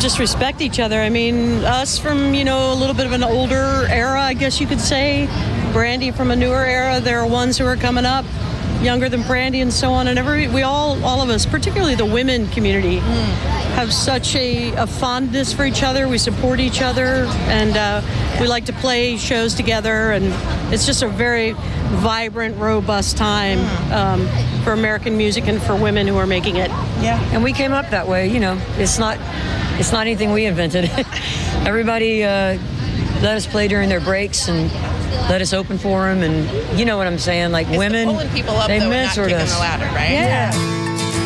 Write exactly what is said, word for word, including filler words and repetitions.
just respect each other. I mean, us from, you know, a little bit of an older era, I guess you could say. Brandy from a newer era. There are ones who are coming up, younger than Brandy and so on. And every, we all, all of us, particularly the women community, mm. have such a, a fondness for each other. We support each other, and uh, we like to play shows together. And it's just a very vibrant, robust time um, for American music and for women who are making it. Yeah. And we came up that way, you know. It's not it's not anything we invented. Everybody uh, let us play during their breaks and let us open for them, and you know what I'm saying, like it's women, pulling people up, they though, and not mentored kicking us. the ladder, right? Yeah.